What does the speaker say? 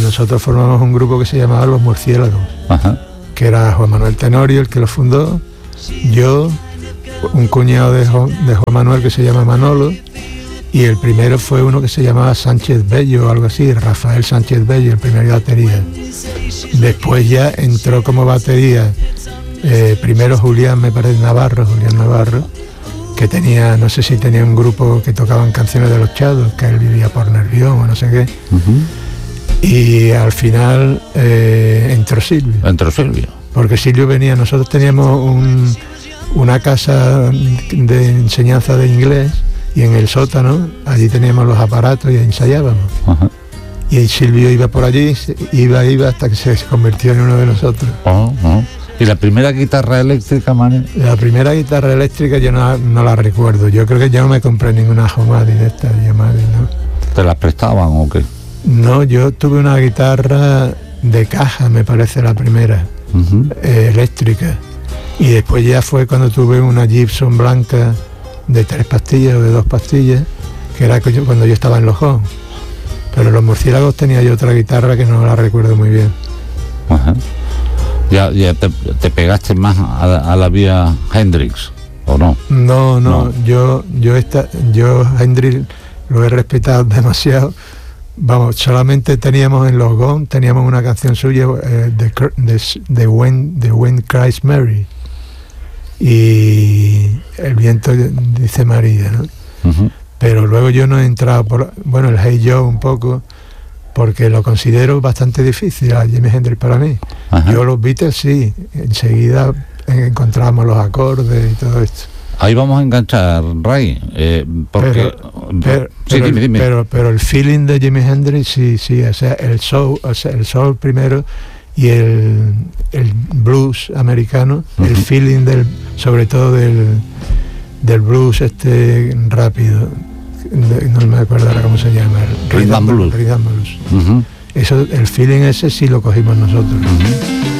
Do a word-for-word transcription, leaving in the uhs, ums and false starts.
nosotros formamos un grupo que se llamaba Los Murciélagos. Ajá. Que era Juan Manuel Tenorio el que lo fundó, yo, un cuñado de, Jo- de Juan Manuel que se llama Manolo, y el primero fue uno que se llamaba Sánchez Bello o algo así, Rafael Sánchez Bello, el primer batería. Después ya entró como batería, eh, primero Julián, me parece, Navarro, Julián Navarro, que tenía, no sé si tenía un grupo que tocaban canciones de los Chados, que él vivía por Nervión o no sé qué. Uh-huh. Y al final eh, entró Silvio. Entró Silvio. Porque Silvio venía, nosotros teníamos un, una casa de enseñanza de inglés y en el sótano, allí teníamos los aparatos y ensayábamos. Ajá. Y Silvio iba por allí, iba, iba hasta que se convirtió en uno de nosotros. Oh, oh. ¿Y la primera guitarra eléctrica, Mane? La primera guitarra eléctrica yo no, no la recuerdo, yo creo que yo no me compré ninguna Homadi de esta Yamaha, ¿no? ¿Te las prestaban o qué? No, yo tuve una guitarra de caja, me parece la primera. Uh-huh. Eh, eléctrica, y después ya fue cuando tuve una Gibson blanca de tres pastillas o de dos pastillas, que era que yo- cuando yo estaba en Lojón, pero Los Murciélagos tenía yo otra guitarra que no la recuerdo muy bien. Ajá. Ya, ya te, te pegaste más a, la- a la vía Hendrix, ¿o no? No, no, No. yo yo esta, yo Hendrix lo he respetado demasiado. Vamos, solamente teníamos en Los Gons, teníamos una canción suya eh, de, Cr- de, de When de When Cries Mary, y El viento dice María, ¿no? Uh-huh. Pero luego yo no he entrado por, bueno, el Hey Joe un poco, porque lo considero bastante difícil a Jimi Hendrix para mí. Ajá. Yo los Beatles sí, enseguida encontramos los acordes y todo esto. Ahí vamos a enganchar, Ray, eh, porque... Pero, sí, pero, dime, dime. pero, pero el feeling de Jimi Hendrix sí, sí, o sea, el soul, o sea, el soul primero y el, el blues americano, uh-huh. El feeling del, sobre todo del, del blues este rápido, de, no me acuerdo ahora cómo se llama, el Rhythm and blues. Rhythm and blues. Uh-huh. Eso, el feeling ese sí lo cogimos nosotros. Uh-huh.